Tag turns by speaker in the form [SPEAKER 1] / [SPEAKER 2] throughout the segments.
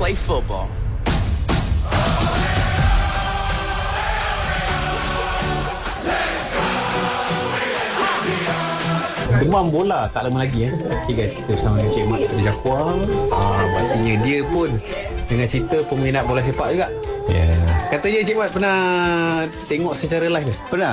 [SPEAKER 1] play football.
[SPEAKER 2] Demam bola tak lama lagi Okay guys, kita bersama dengan Cik Mat dari Jakwa. Pastinya dia pun dengan cerita peminat bola sepak juga. Katanya Cik Mat pernah tengok secara live ke?
[SPEAKER 3] Pernah.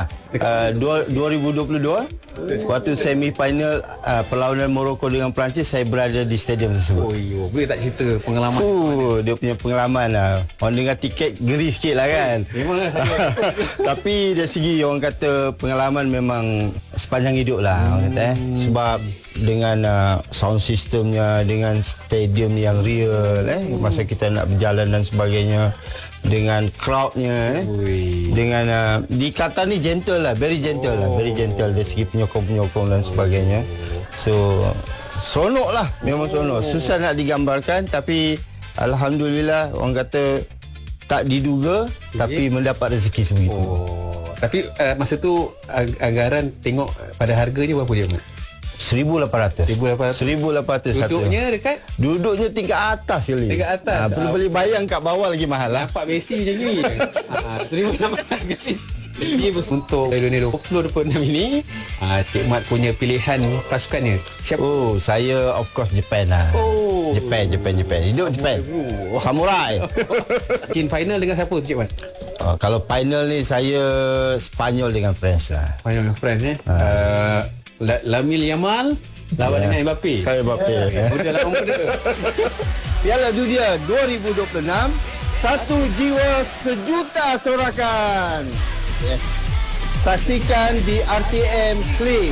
[SPEAKER 3] 2022 waktu semi final perlawanan Morocco dengan Perancis, saya berada di stadium tersebut.
[SPEAKER 2] Oh yo, boleh tak cerita pengalaman?
[SPEAKER 3] Dia punya pengalaman orang dengar tiket geri sikit lah kan.
[SPEAKER 2] Memang lah.
[SPEAKER 3] Tapi dari segi orang kata pengalaman memang sepanjang hidup lah orang kata sebab dengan sound systemnya, dengan stadium yang real masa kita nak berjalan dan sebagainya, dengan crowdnya dengan di Qatar ni gentle lah, very gentle lah, very gentle dari segi penyokong-penyokong dan sebagainya. So seronok lah, memang seronok. Susah nak digambarkan tapi alhamdulillah orang kata tak diduga tapi mendapat rezeki sebegitu.
[SPEAKER 2] Tapi masa tu anggaran tengok pada harganya berapa je Mat?
[SPEAKER 3] 1,800. 1,800.
[SPEAKER 2] Duduknya dekat?
[SPEAKER 3] Duduknya tingkat atas sekali.
[SPEAKER 2] Tingkat atas.
[SPEAKER 3] Boleh bayang kat bawah lagi mahal lah.
[SPEAKER 2] Nampak Messi macam ni. 1,800 Jadi untuk dunia 2026 ini, Cik Mat punya pilihan pasukannya siapa?
[SPEAKER 3] Saya of course Japan lah. Japan. Hidup Japan. Samurai.
[SPEAKER 2] Mungkin final dengan siapa Cik Mat?
[SPEAKER 3] Kalau final ni saya Spanyol dengan France lah.
[SPEAKER 2] Spanyol dengan France Lamine Yamal lawan dengan Mbappe. Muda lawan muda.
[SPEAKER 3] Piala Dunia 2026, satu jiwa sejuta sorakan. Yes. Saksikan di RTM Play.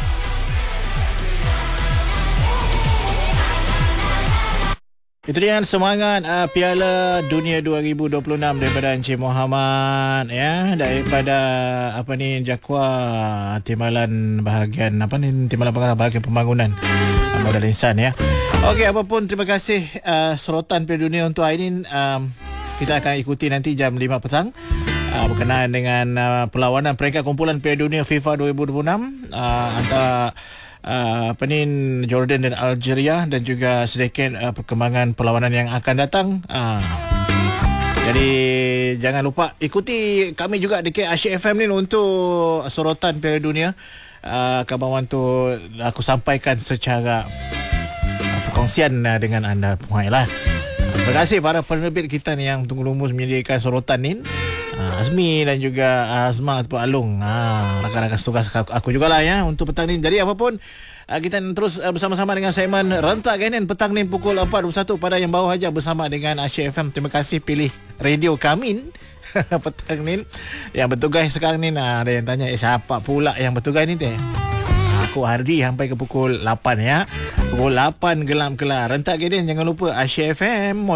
[SPEAKER 4] Itu dia semangat Piala Dunia 2026 daripada Encik Muhammad daripada Jakwa Timbalan bahagian Timbalan bahagian pembangunan modal insan Okey, apapun terima kasih sorotan Piala Dunia untuk hari ini. Kita akan ikuti nanti jam 5 petang berkenaan dengan perlawanan peringkat kumpulan Piala Dunia FIFA 2026 antara Jordan dan Algeria dan juga sedikit perkembangan perlawanan yang akan datang. Jadi jangan lupa ikuti kami juga di Asyik FM ni untuk sorotan Piala Dunia. Kawan-kawan tu aku sampaikan secara perkongsian dengan anda lah. Terima kasih para penerbit kita ni yang tunggu lumus menyediakan sorotan ni. Azmi dan juga Azma ataupun Alung, rakan-rakan tugas aku jugalah untuk petang ni. Jadi apapun kita terus bersama-sama dengan segmen Rentak Gainen petang ni pukul 4.21 pada yang bawah aja bersama dengan Asyik FM. Terima kasih pilih radio kami petang ni. Yang bertugas sekarang ni ada yang tanya siapa pula yang bertugas ni teh? Aku Hardi sampai ke pukul 8 Pukul 8 gelam kelar. Rentak Gainen jangan lupa Asyik FM.